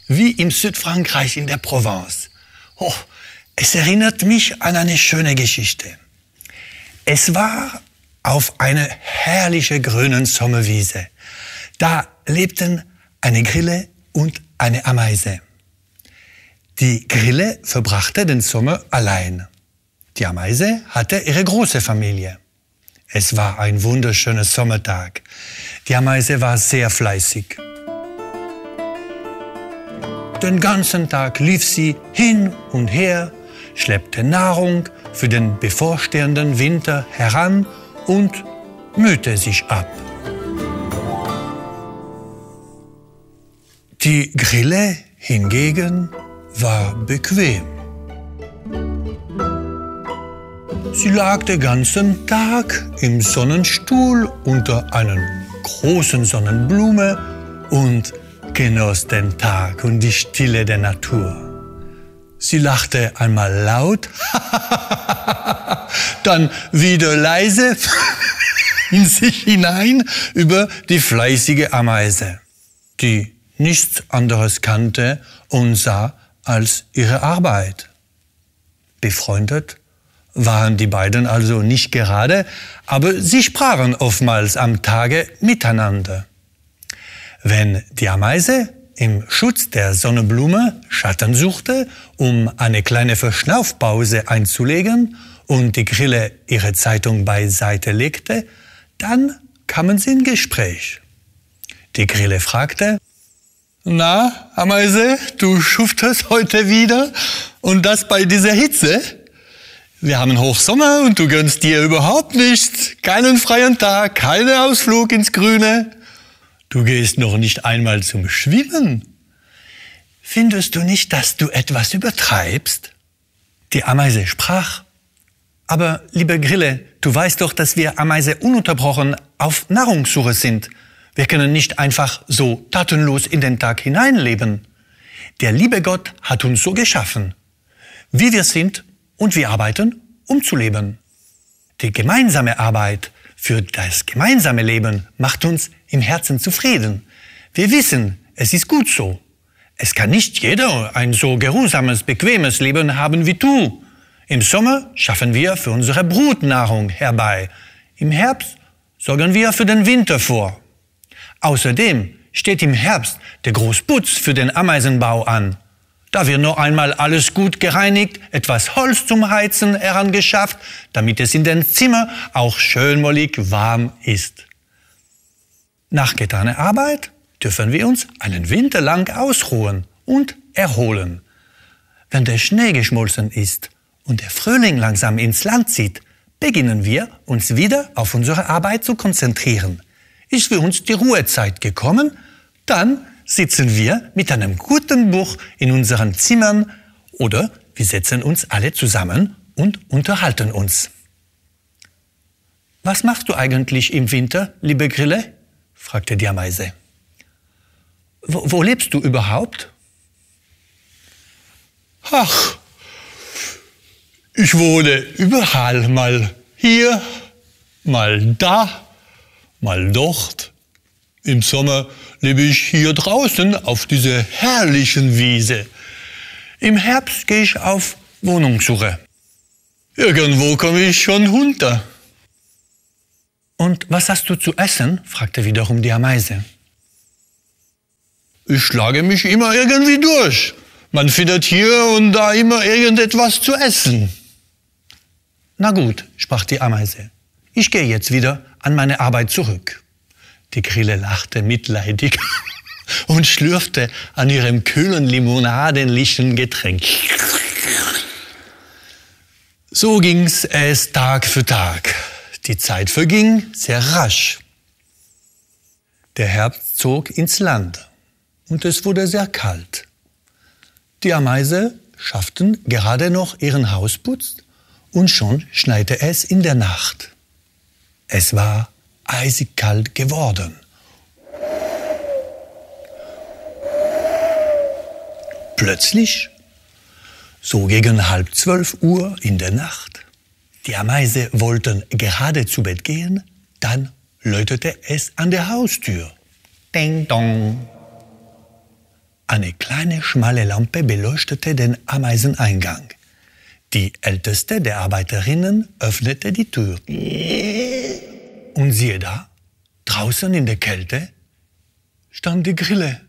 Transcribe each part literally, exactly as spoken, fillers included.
wie im Südfrankreich in der Provence. Oh, es erinnert mich an eine schöne Geschichte. Es war auf einer herrlichen grünen Sommerwiese. Da lebten eine Grille und eine Ameise. Die Grille verbrachte den Sommer allein. Die Ameise hatte ihre große Familie. Es war ein wunderschöner Sommertag. Die Ameise war sehr fleißig. Den ganzen Tag lief sie hin und her, schleppte Nahrung für den bevorstehenden Winter heran und mühte sich ab. Die Grille hingegen war bequem. Sie lag den ganzen Tag im Sonnenstuhl unter einer großen Sonnenblume und genoss den Tag und die Stille der Natur. Sie lachte einmal laut, dann wieder leise in sich hinein über die fleißige Ameise, die nichts anderes kannte und sah als ihre Arbeit. Befreundet waren die beiden also nicht gerade, aber sie sprachen oftmals am Tage miteinander. Wenn die Ameise im Schutz der Sonnenblume Schatten suchte, um eine kleine Verschnaufpause einzulegen und die Grille ihre Zeitung beiseite legte, dann kamen sie in Gespräch. Die Grille fragte: »Na, Ameise, du schuftest heute wieder und das bei dieser Hitze? Wir haben Hochsommer und du gönnst dir überhaupt nichts, keinen freien Tag, keinen Ausflug ins Grüne. Du gehst noch nicht einmal zum Schwimmen. Findest du nicht, dass du etwas übertreibst?« Die Ameise sprach: »Aber, liebe Grille, du weißt doch, dass wir Ameise ununterbrochen auf Nahrungssuche sind. Wir können nicht einfach so tatenlos in den Tag hineinleben. Der liebe Gott hat uns so geschaffen, wie wir sind, und wir arbeiten, um zu leben. Die gemeinsame Arbeit für das gemeinsame Leben macht uns im Herzen zufrieden. Wir wissen, es ist gut so. Es kann nicht jeder ein so geruhsames, bequemes Leben haben wie du. Im Sommer schaffen wir für unsere Brut Nahrung herbei. Im Herbst sorgen wir für den Winter vor. Außerdem steht im Herbst der Großputz für den Ameisenbau an. Da wird noch einmal alles gut gereinigt, etwas Holz zum Heizen herangeschafft, damit es in den Zimmern auch schön mollig warm ist. Nach getaner Arbeit dürfen wir uns einen Winter lang ausruhen und erholen. Wenn der Schnee geschmolzen ist und der Frühling langsam ins Land zieht, beginnen wir, uns wieder auf unsere Arbeit zu konzentrieren. Ist für uns die Ruhezeit gekommen, dann sitzen wir mit einem guten Buch in unseren Zimmern oder wir setzen uns alle zusammen und unterhalten uns. »Was machst du eigentlich im Winter, liebe Grille?« fragte die Ameise. Wo, wo lebst du überhaupt?« »Ach, ich wohne überall, mal hier, mal da, mal dort. Im Sommer lebe ich hier draußen auf dieser herrlichen Wiese. Im Herbst gehe ich auf Wohnungssuche. Irgendwo komme ich schon runter.« »Und was hast du zu essen?« fragte wiederum die Ameise. »Ich schlage mich immer irgendwie durch. Man findet hier und da immer irgendetwas zu essen.« »Na gut«, sprach die Ameise, »ich gehe jetzt wieder an meine Arbeit zurück.« Die Grille lachte mitleidig und schlürfte an ihrem kühlen limonadenlichen Getränk. So ging's es Tag für Tag. Die Zeit verging sehr rasch. Der Herbst zog ins Land und es wurde sehr kalt. Die Ameise schafften gerade noch ihren Hausputz und schon schneite es in der Nacht. Es war eisig kalt geworden. Plötzlich, so gegen halb zwölf Uhr in der Nacht, die Ameise wollten gerade zu Bett gehen, dann läutete es an der Haustür. Ding dong. Eine kleine, schmale Lampe beleuchtete den Ameiseneingang. Die älteste der Arbeiterinnen öffnete die Tür. Und siehe da, draußen in der Kälte stand die Grille.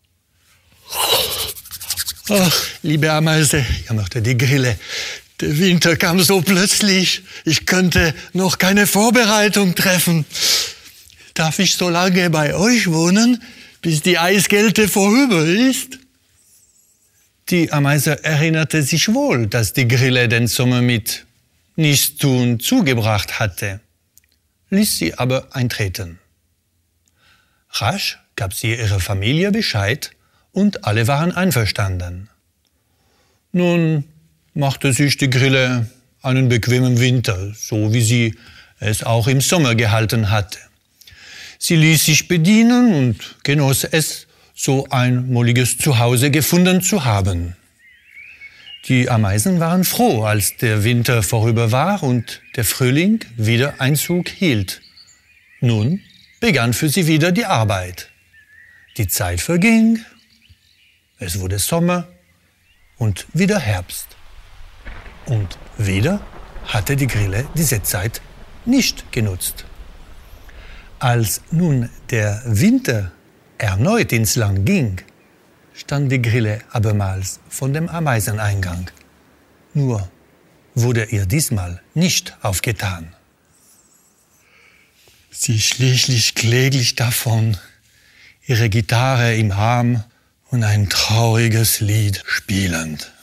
Ach, liebe Ameise, jammerte die Grille, der Winter kam so plötzlich, ich könnte noch keine Vorbereitung treffen. Darf ich so lange bei euch wohnen, bis die Eiskälte vorüber ist? Die Ameise erinnerte sich wohl, dass die Grille den Sommer mit Nichtstun zugebracht hatte, ließ sie aber eintreten. Rasch gab sie ihrer Familie Bescheid und alle waren einverstanden. Nun machte sich die Grille einen bequemen Winter, so wie sie es auch im Sommer gehalten hatte. Sie ließ sich bedienen und genoss es, so ein molliges Zuhause gefunden zu haben. Die Ameisen waren froh, als der Winter vorüber war und der Frühling wieder Einzug hielt. Nun begann für sie wieder die Arbeit. Die Zeit verging, es wurde Sommer und wieder Herbst. Und wieder hatte die Grille diese Zeit nicht genutzt. Als nun der Winter erneut ins Land ging, stand die Grille abermals vor dem Ameiseneingang. Nur wurde ihr diesmal nicht aufgetan. Sie schlich kläglich davon, ihre Gitarre im Arm und ein trauriges Lied spielend.